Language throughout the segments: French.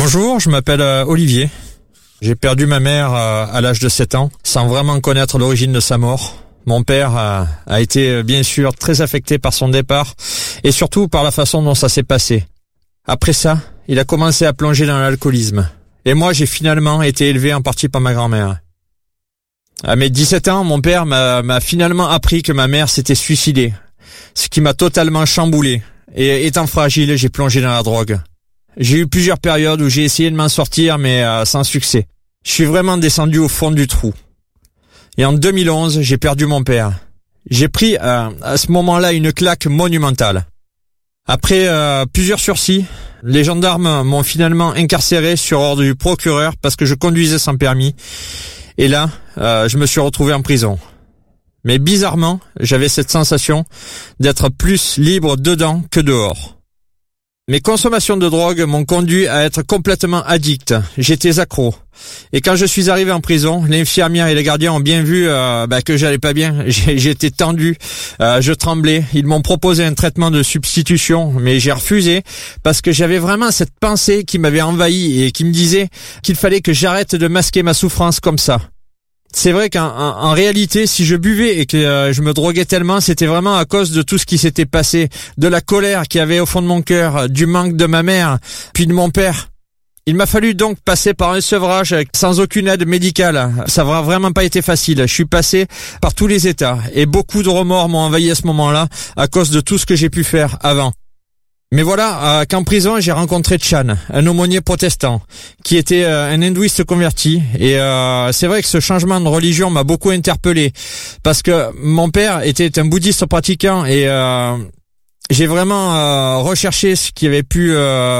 Bonjour, je m'appelle Olivier. J'ai perdu ma mère à l'âge de 7 ans, sans vraiment connaître l'origine de sa mort. Mon père a été bien sûr très affecté par son départ et surtout par la façon dont ça s'est passé. Après ça, il a commencé à plonger dans l'alcoolisme. Et moi, j'ai finalement été élevé en partie par ma grand-mère. À mes 17 ans, mon père m'a finalement appris que ma mère s'était suicidée, ce qui m'a totalement chamboulé. Et étant fragile, j'ai plongé dans la drogue. J'ai eu plusieurs périodes où j'ai essayé de m'en sortir, mais sans succès. Je suis vraiment descendu au fond du trou. Et en 2011, j'ai perdu mon père. J'ai pris à ce moment-là une claque monumentale. Après plusieurs sursis, les gendarmes m'ont finalement incarcéré sur ordre du procureur parce que je conduisais sans permis. Et là, je me suis retrouvé en prison. Mais bizarrement, j'avais cette sensation d'être plus libre dedans que dehors. Mes consommations de drogue m'ont conduit à être complètement addict. J'étais accro. Et quand je suis arrivé en prison, l'infirmière et les gardiens ont bien vu que j'allais pas bien. J'étais tendu, je tremblais. Ils m'ont proposé un traitement de substitution, mais j'ai refusé parce que j'avais vraiment cette pensée qui m'avait envahi et qui me disait qu'il fallait que j'arrête de masquer ma souffrance comme ça. C'est vrai qu'en réalité, si je buvais et que je me droguais tellement, c'était vraiment à cause de tout ce qui s'était passé, de la colère qu'il y avait au fond de mon cœur, du manque de ma mère, puis de mon père. Il m'a fallu donc passer par un sevrage sans aucune aide médicale. Ça n'a vraiment pas été facile. Je suis passé par tous les états et beaucoup de remords m'ont envahi à ce moment-là à cause de tout ce que j'ai pu faire avant. Mais voilà, qu'en prison, j'ai rencontré Chan, un aumônier protestant, qui était un hindouiste converti. Et c'est vrai que ce changement de religion m'a beaucoup interpellé, parce que mon père était un bouddhiste pratiquant et j'ai vraiment recherché ce qui avait pu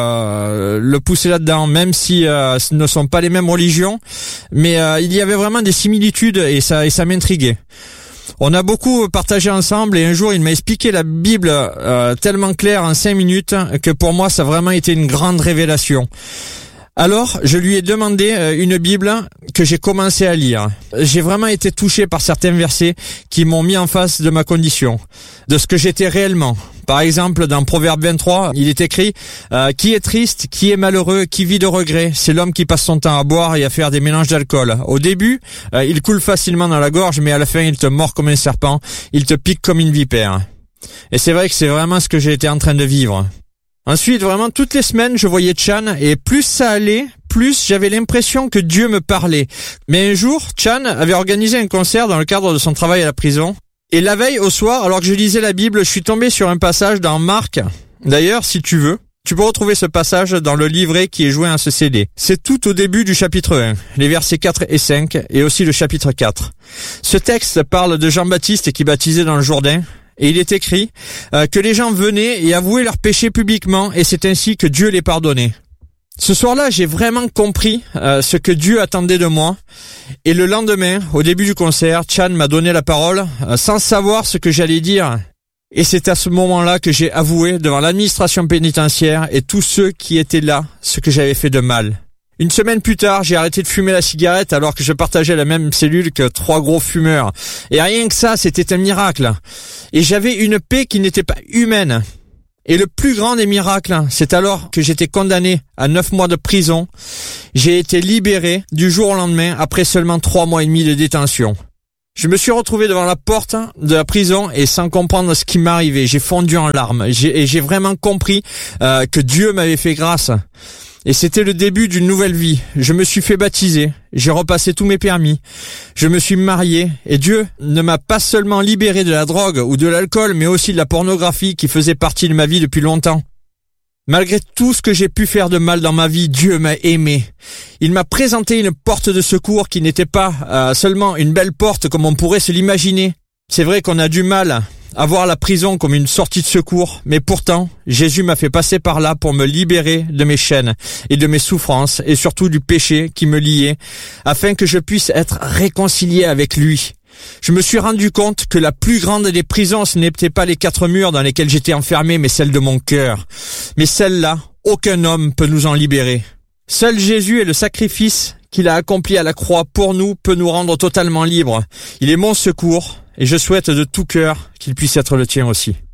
le pousser là-dedans, même si ce ne sont pas les mêmes religions. Mais il y avait vraiment des similitudes et ça m'intriguait. On a beaucoup partagé ensemble et un jour il m'a expliqué la Bible tellement claire en 5 minutes que pour moi ça a vraiment été une grande révélation. Alors je lui ai demandé une Bible que j'ai commencé à lire. J'ai vraiment été touché par certains versets qui m'ont mis en face de ma condition, de ce que j'étais réellement. Par exemple, dans Proverbe 23, il est écrit « Qui est triste, qui est malheureux, qui vit de regrets, c'est l'homme qui passe son temps à boire et à faire des mélanges d'alcool. Au début, il coule facilement dans la gorge, mais à la fin, il te mord comme un serpent, il te pique comme une vipère. » Et c'est vrai que c'est vraiment ce que j'ai été en train de vivre. Ensuite, vraiment, toutes les semaines, je voyais Chan, et plus ça allait, plus j'avais l'impression que Dieu me parlait. Mais un jour, Chan avait organisé un concert dans le cadre de son travail à la prison. Et la veille, au soir, alors que je lisais la Bible, je suis tombé sur un passage dans Marc. D'ailleurs, si tu veux, tu peux retrouver ce passage dans le livret qui est joint à ce CD. C'est tout au début du chapitre 1, les versets 4 et 5, et aussi le chapitre 4. Ce texte parle de Jean-Baptiste qui baptisait dans le Jourdain, et il est écrit que les gens venaient et avouaient leurs péchés publiquement, et c'est ainsi que Dieu les pardonnait. Ce soir-là, j'ai vraiment compris ce que Dieu attendait de moi. Et le lendemain, au début du concert, Chan m'a donné la parole sans savoir ce que j'allais dire. Et c'est à ce moment-là que j'ai avoué devant l'administration pénitentiaire et tous ceux qui étaient là ce que j'avais fait de mal. Une semaine plus tard, j'ai arrêté de fumer la cigarette alors que je partageais la même cellule que 3 gros fumeurs. Et rien que ça, c'était un miracle. Et j'avais une paix qui n'était pas humaine. Et le plus grand des miracles, c'est alors que j'étais condamné à 9 mois de prison. J'ai été libéré du jour au lendemain après seulement 3 mois et demi de détention. Je me suis retrouvé devant la porte de la prison et sans comprendre ce qui m'arrivait, j'ai fondu en larmes. J'ai vraiment compris que Dieu m'avait fait grâce. Et c'était le début d'une nouvelle vie. Je me suis fait baptiser, j'ai repassé tous mes permis, je me suis marié et Dieu ne m'a pas seulement libéré de la drogue ou de l'alcool, mais aussi de la pornographie qui faisait partie de ma vie depuis longtemps. Malgré tout ce que j'ai pu faire de mal dans ma vie, Dieu m'a aimé. Il m'a présenté une porte de secours qui n'était pas seulement une belle porte comme on pourrait se l'imaginer. C'est vrai qu'on a du mal à voir la prison comme une sortie de secours, mais pourtant, Jésus m'a fait passer par là pour me libérer de mes chaînes et de mes souffrances et surtout du péché qui me liait, afin que je puisse être réconcilié avec lui. Je me suis rendu compte que la plus grande des prisons, ce n'était pas les 4 murs dans lesquels j'étais enfermé, mais celle de mon cœur. Mais celle-là, aucun homme peut nous en libérer. Seul Jésus et le sacrifice qu'il a accompli à la croix pour nous peut nous rendre totalement libres. Il est mon secours et je souhaite de tout cœur qu'il puisse être le tien aussi.